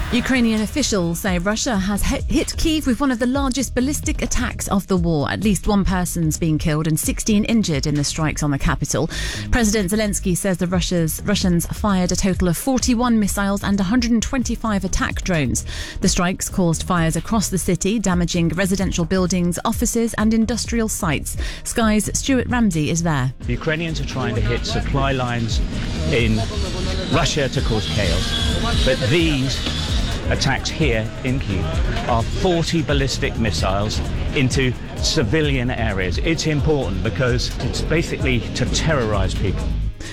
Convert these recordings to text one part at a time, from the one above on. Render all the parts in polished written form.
Ukrainian officials say Russia has hit Kyiv with one of the largest ballistic attacks of the war. At least one person's been killed and 16 injured in the strikes on the capital. President Zelensky says the Russians fired a total of 41 missiles and 125 attack drones. The strikes caused fires across the city, damaging residential buildings, offices and industrial sites. Sky's Stuart Ramsey is there. The Ukrainians are trying to hit supply lines in Russia to cause chaos, but these attacks here in Kyiv are 40 ballistic missiles into civilian areas. It's important because it's basically to terrorize people.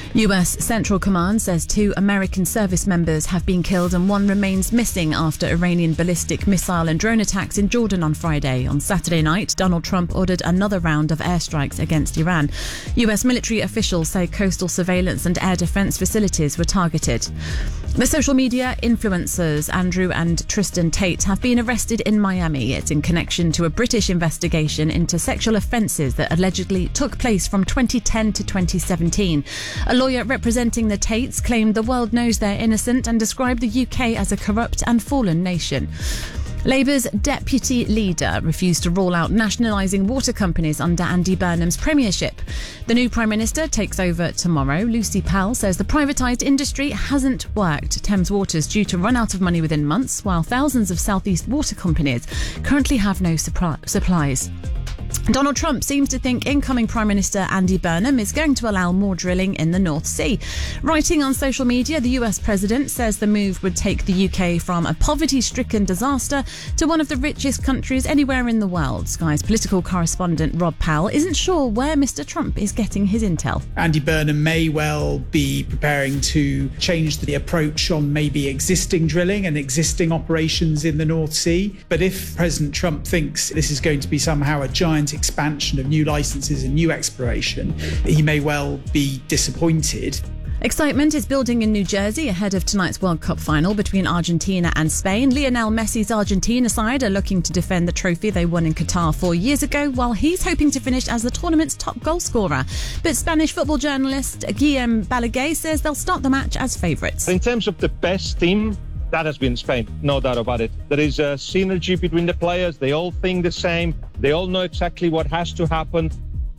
US Central Command says 2 American service members have been killed and 1 remains missing after Iranian ballistic missile and drone attacks in Jordan on Friday. On Saturday night, Donald Trump ordered another round of airstrikes against Iran. US military officials say coastal surveillance and air defense facilities were targeted. The social media influencers Andrew and Tristan Tate have been arrested in Miami. It's in connection to a British investigation into sexual offences that allegedly took place from 2010 to 2017. A lawyer representing the Tates claimed the world knows they're innocent and described the UK as a corrupt and fallen nation. Labour's deputy leader refused to rule out nationalising water companies under Andy Burnham's premiership. The new Prime Minister takes over tomorrow. Lucy Powell says the privatised industry hasn't worked. Thames Water's due to run out of money within months, while thousands of South East water companies currently have no supplies. Donald Trump seems to think incoming Prime Minister Andy Burnham is going to allow more drilling in the North Sea. Writing on social media, the US president says the move would take the UK from a poverty-stricken disaster to one of the richest countries anywhere in the world. Sky's political correspondent Rob Powell isn't sure where Mr. Trump is getting his intel. Andy Burnham may well be preparing to change the approach on maybe existing drilling and existing operations in the North Sea. But if President Trump thinks this is going to be somehow a giant expansion of new licenses and new exploration, he may well be disappointed. Excitement is building in New Jersey ahead of tonight's World Cup final between Argentina and Spain. Lionel Messi's Argentina side are looking to defend the trophy they won in Qatar 4 years ago, while he's hoping to finish as the tournament's top goal scorer. But Spanish football journalist Guillem Balaguer says they'll start the match as favourites. In terms of the best team, that has been Spain, no doubt about it. There is a synergy between the players. They all think the same. They all know exactly what has to happen.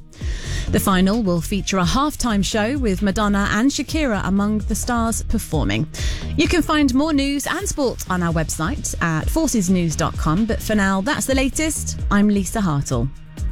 The final will feature a halftime show with Madonna and Shakira among the stars performing. You can find more news and sport on our website at forcesnews.com. But for now, that's the latest. I'm Lisa Hartle.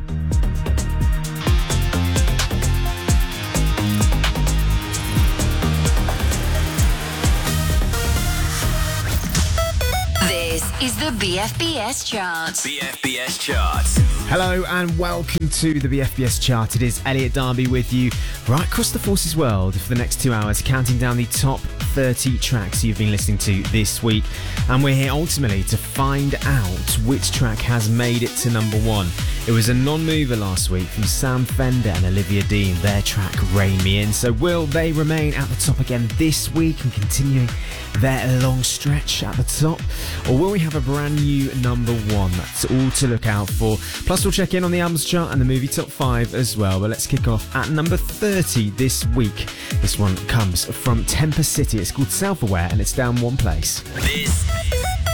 Is the BFBS chart. BFBS chart. Hello and welcome to the BFBS chart. It is Elliot Darby with you right across the Forces world for the next 2 hours, counting down the top 30 tracks you've been listening to this week. And we're here ultimately to find out which track has made it to number 1. It was a non-mover last week from Sam Fender and Olivia Dean, their track Rein Me In. So will they remain at the top again this week and continuing their long stretch at the top? Or will we have a brand new number 1? That's all to look out for. Plus we'll check in on the albums chart and the movie top 5 as well. But let's kick off at number 30 this week. This one comes from Temper City. It's called Self-Aware and it's down 1 place. This